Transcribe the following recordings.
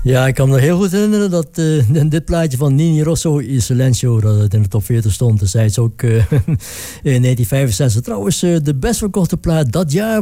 Ja, ik kan me heel goed herinneren dat dit plaatje van Nini Rosso in Silencio, dat het in de top 40 stond. Dus hij is ook in 1965. Trouwens, de best verkochte plaat dat jaar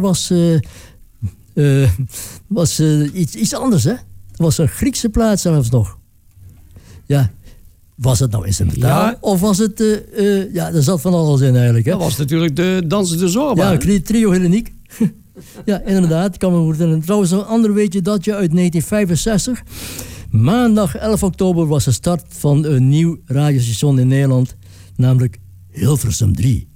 was iets anders, hè? Het was een Griekse plaat zelfs nog. Ja, was het nou instrumentaal? Ja. Of was het... ja, er zat van alles in eigenlijk, hè? Dat was natuurlijk de Dansende Zorba. Ja, Trio Helleniek. Ja, inderdaad. Ik kan me goed herinneren. Trouwens, een ander weetje dat je uit 1965. Maandag 11 oktober was de start van een nieuw radiostation in Nederland. Namelijk Hilversum 3.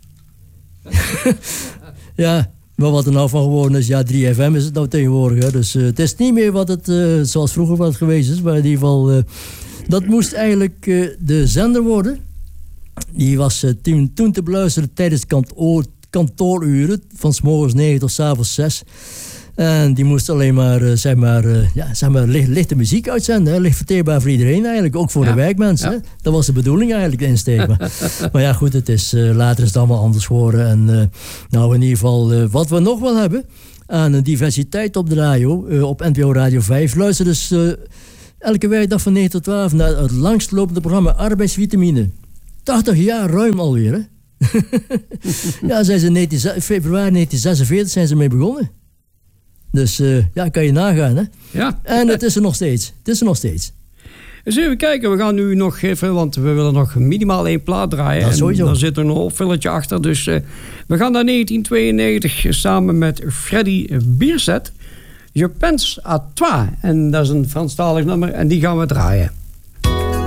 Ja, maar wat er nou van geworden is, ja, 3FM is het nou tegenwoordig. Hè. Dus het is niet meer wat het, zoals vroeger wat geweest is. Maar in ieder geval, dat moest eigenlijk de zender worden. Die was toen te beluisteren tijdens kantooruren. Van 's morgens 9 tot 's avonds 6. En die moest alleen maar, lichte muziek uitzenden. Hè. Licht verteerbaar voor iedereen eigenlijk. Ook voor de werkmensen. Ja. Dat was de bedoeling eigenlijk, de insteek. Maar ja, goed, het is, later is het allemaal anders geworden. En nou, in ieder geval, wat we nog wel hebben aan een diversiteit op de radio, op NPO Radio 5. Luister dus elke werkdag van 9 tot 12 naar het langstlopende programma Arbeidsvitamine. 80 jaar ruim alweer, hè? Ja, zijn ze februari 1946 zijn ze mee begonnen. Dus ja, kan je nagaan, hè? Ja. En het is er nog steeds. Dus even kijken, we gaan nu nog even, want we willen nog minimaal 1 plaat draaien. Ja, sowieso. En dan zit er nog een opvulletje achter. Dus we gaan naar 1992 samen met Freddy Bierset. Je pense à toi. En dat is een Franstalig nummer en die gaan we draaien.